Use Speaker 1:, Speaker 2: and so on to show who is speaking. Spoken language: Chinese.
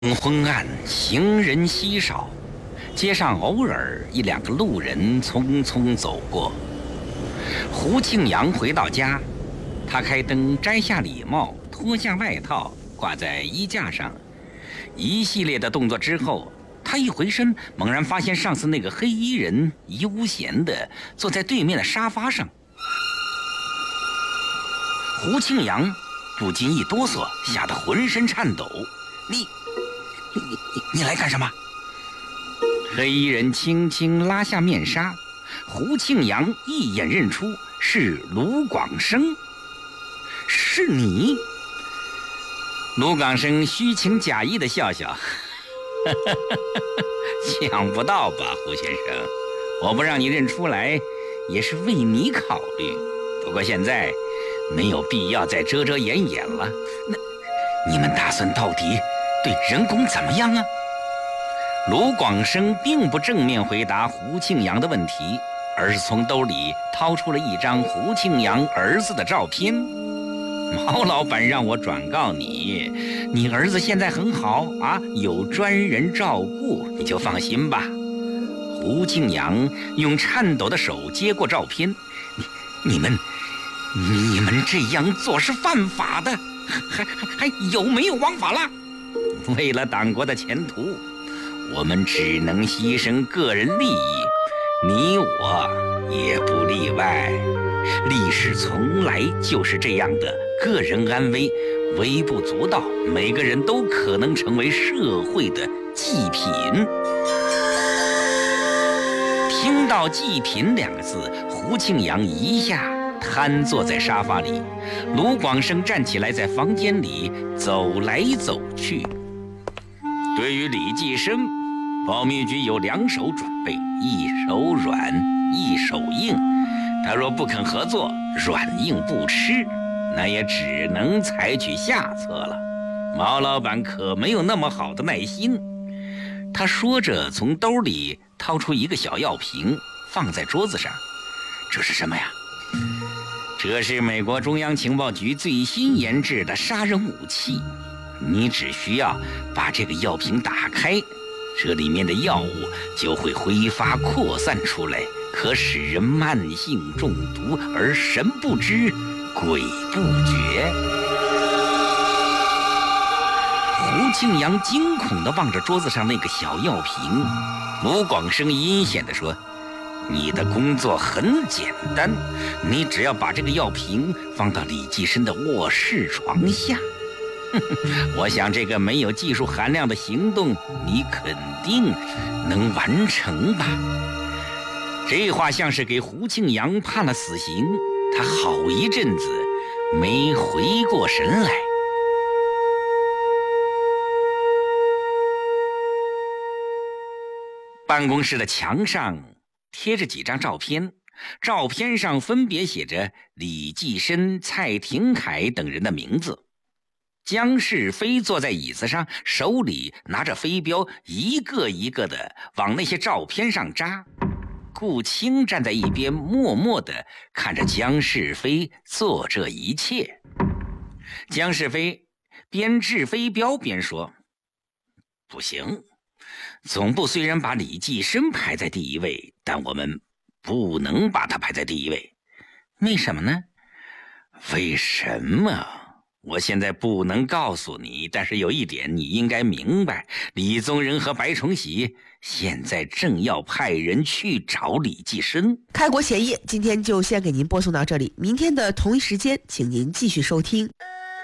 Speaker 1: 昏暗，行人稀少，街上偶尔一两个路人匆匆走过。胡庆阳回到家，他开灯，摘下礼帽，脱下外套，挂在衣架上。一系列的动作之后，他一回身，猛然发现上次那个黑衣人悠闲地坐在对面的沙发上。胡庆阳不禁一哆嗦，吓得浑身颤抖。你来干什么？黑衣人轻轻拉下面纱，胡庆阳一眼认出是卢广生。是你？卢广生虚情假意地笑笑，想不到吧，胡先生，我不让你认出来也是为你考虑，不过现在没有必要再遮遮掩掩了。那你们打算到底对人工怎么样啊？卢广生并不正面回答胡庆阳的问题，而是从兜里掏出了一张胡庆阳儿子的照片。毛老板让我转告你，你儿子现在很好啊，有专人照顾，你就放心吧。胡庆阳用颤抖的手接过照片，你们这样做是犯法的，还有没有王法了？为了党国的前途，我们只能牺牲个人利益，你我也不例外。历史从来就是这样的，个人安危微不足道，每个人都可能成为社会的祭品。听到祭品两个字，胡庆阳一下瘫坐在沙发里。卢广生站起来，在房间里走来走去。对于李济深，保密局有两手准备，一手软，一手硬。他若不肯合作，软硬不吃，那也只能采取下策了。毛老板可没有那么好的耐心。他说着，从兜里掏出一个小药瓶，放在桌子上。这是什么呀？这是美国中央情报局最新研制的杀人武器。你只需要把这个药瓶打开，这里面的药物就会挥发扩散出来，可使人慢性中毒而神不知鬼不觉。胡庆阳惊恐地望着桌子上那个小药瓶。卢广生阴险地说，你的工作很简单，你只要把这个药瓶放到李济深的卧室床下。我想这个没有技术含量的行动，你肯定能完成吧？这话像是给胡庆阳判了死刑，他好一阵子没回过神来。办公室的墙上贴着几张照片，照片上分别写着李济深、蔡廷锴等人的名字。江世飞坐在椅子上，手里拿着飞镖，一个一个的往那些照片上扎。顾青站在一边，默默地看着江世飞做这一切。江世飞边掷飞镖边说，不行，总部虽然把李济深排在第一位，但我们不能把他排在第一位。为什么呢？为什么？我现在不能告诉你，但是有一点你应该明白，李宗仁和白崇禧现在正要派人去找李济深。
Speaker 2: 开国前夜今天就先给您播送到这里，明天的同一时间请您继续收听。